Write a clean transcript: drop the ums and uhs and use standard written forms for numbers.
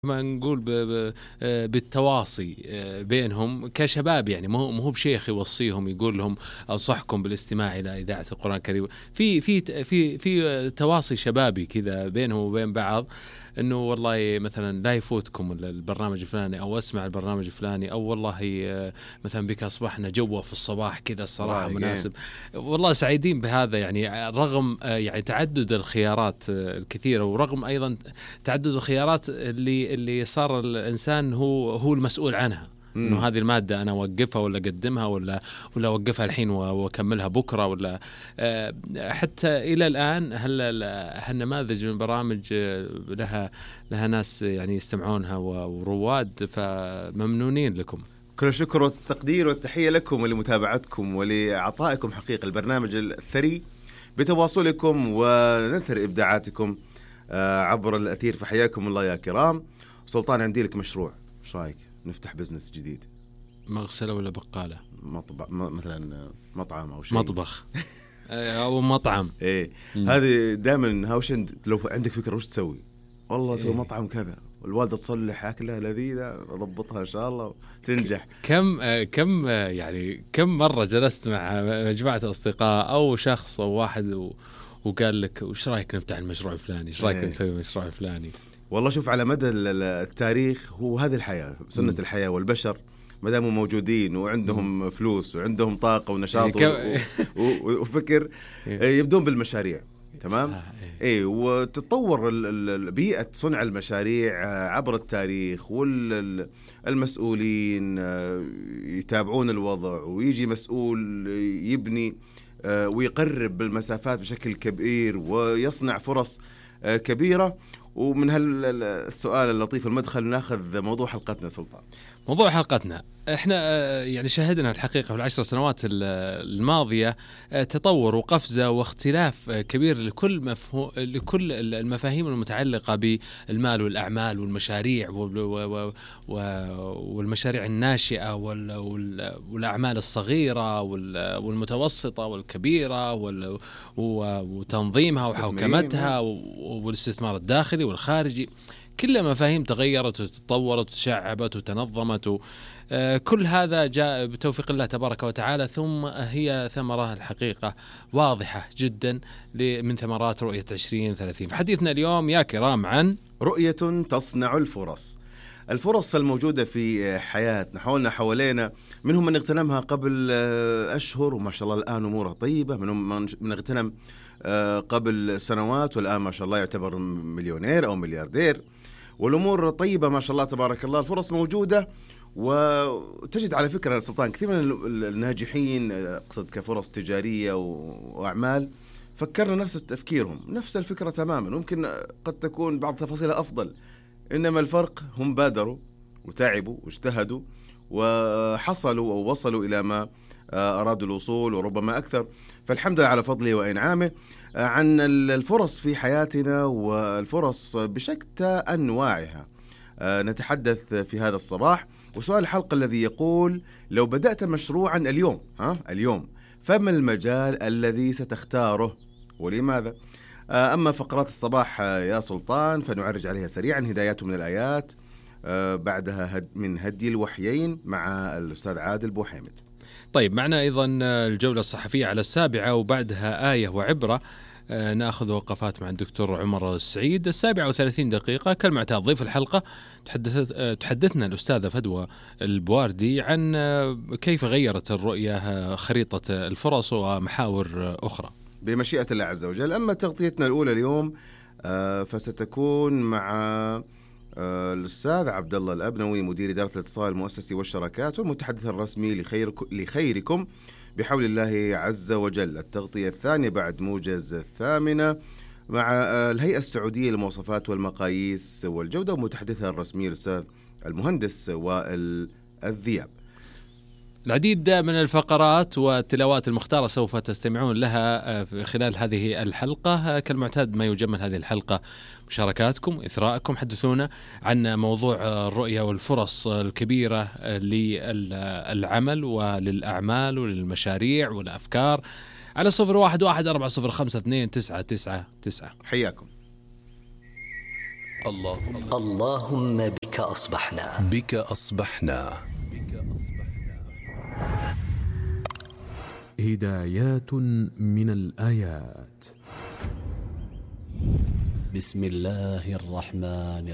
ما نقول بالتواصي بينهم كشباب، يعني مو بشيخ يوصيهم يقول لهم أنصحكم بالاستماع إلى إذاعة القرآن الكريم. في تواصي شبابي كذا بينهم وبين بعض، إنه والله مثلا لا يفوتكم البرنامج الفلاني، أو أسمع البرنامج الفلاني، أو والله مثلا بك أصبحنا جوه في الصباح كذا الصراحة مناسب. والله سعيدين بهذا، يعني رغم يعني تعدد الخيارات الكثيرة، ورغم أيضا تعدد الخيارات اللي صار الإنسان هو المسؤول عنها. إنه هذه المادة أنا أوقفها ولا أقدمها ولا أوقفها الحين وأكملها بكرة، ولا حتى إلى الآن هالنماذج من برامج لها ناس يعني يستمعونها ورواد، فممنونين لكم. كل الشكر والتقدير والتحية لكم ولمتابعتكم ولعطائكم حقيقة البرنامج الثري بتواصلكم ونثر إبداعاتكم عبر الأثير. فحياكم الله يا كرام. سلطان، عندي لك مشروع، ايش رايك نفتح بزنس جديد؟ مغسلة ولا بقالة؟ مثلا مطعم أو شيء، مطبخ أو مطعم. إيه هذه دائما هاوشند. لو عندك فكرة وش تسوي؟ والله سوي مطعم كذا، والوالدة تصلح أكلها لذيذة، أضبطها إن شاء الله تنجح. كم مرة جلست مع مجموعة أصدقاء أو شخص أو واحد وقال لك وش رأيك نفتح المشروع الفلاني، وش رأيك نسوي المشروع الفلاني؟ والله شوف، على مدى التاريخ هو هذه الحياة، سنة الحياة، والبشر ما داموا موجودين وعندهم فلوس وعندهم طاقة ونشاط وفكر يبدون بالمشاريع. تمام. ايه وتتطور بيئة صنع المشاريع عبر التاريخ، والمسؤولين يتابعون الوضع، ويجي مسؤول يبني ويقرب بالمسافات بشكل كبير ويصنع فرص كبيرة. ومن هالسؤال اللطيف المدخل ناخذ موضوع حلقتنا. سلطان، موضوع حلقتنا احنا يعني شاهدنا الحقيقة في العشر سنوات الماضية تطور وقفزة واختلاف كبير لكل المفاهيم المتعلقة بالمال والأعمال والمشاريع والمشاريع الناشئة والأعمال الصغيرة والمتوسطة والكبيرة وتنظيمها وحوكمتها والاستثمار الداخلي والخارجي. كل مفاهيم تغيرت وتطورت وتشعبت وتنظمت، كل هذا جاء بتوفيق الله تبارك وتعالى، ثم هي ثمرة الحقيقة واضحة جدا من ثمرات رؤية 2030. فحديثنا اليوم يا كرام عن رؤية تصنع الفرص. الفرص الموجودة في حياتنا حولنا حوالينا، منهم من اغتنمها قبل أشهر وما شاء الله الآن أموره طيبة، منهم من اغتنم قبل سنوات والآن ما شاء الله يعتبر مليونير أو ملياردير، والأمور طيبة ما شاء الله تبارك الله. الفرص موجودة، وتجد على فكرة سلطان كثير من الناجحين، أقصد كفرص تجارية وأعمال، فكرنا نفس تفكيرهم، نفس الفكرة تماما. ممكن قد تكون بعض تفاصيلها أفضل، إنما الفرق هم بادروا وتعبوا واجتهدوا وحصلوا أو وصلوا إلى ما أرادوا الوصول، وربما أكثر. فالحمد لله على فضله وإنعامه. عن الفرص في حياتنا والفرص بشتى أنواعها نتحدث في هذا الصباح. وسؤال الحلقة الذي يقول: لو بدأت مشروعا اليوم فما المجال الذي ستختاره ولماذا؟ أما فقرات الصباح يا سلطان فنعرج عليها سريعا. هدايات من الآيات، بعدها من هدي الوحيين مع الأستاذ عادل بوحيمد. طيب، معنا أيضا الجولة الصحفية على 7، وبعدها آية وعبرة. نأخذ وقفات مع الدكتور عمر السعيد 37 كالمعتاد. ضيف الحلقة تحدثنا الأستاذة فدوى البواردي عن كيف غيرت الرؤية خريطة الفرص ومحاور أخرى بمشيئة الله عز وجل. أما تغطيتنا الأولى اليوم فستكون مع الأستاذ عبد الله الأبنوي، مدير إدارة الاتصال المؤسسي والشراكات والمتحدث الرسمي لخيركم بحول الله عز وجل. التغطية الثانية بعد موجز 8 مع الهيئة السعودية للمواصفات والمقاييس والجودة ومتحدثها الرسمي الأستاذ المهندس وائل الذياب. العديد من الفقرات والتلاوات المختارة سوف تستمعون لها خلال هذه الحلقة. كالمعتاد ما يجمل هذه الحلقة مشاركاتكم، إثراءكم. حدثونا عن موضوع الرؤية والفرص الكبيرة للعمل وللأعمال وللمشاريع والأفكار على 0114052999. حياكم. اللهم بك أصبحنا. هدايات من الآيات. بسم الله الرحمن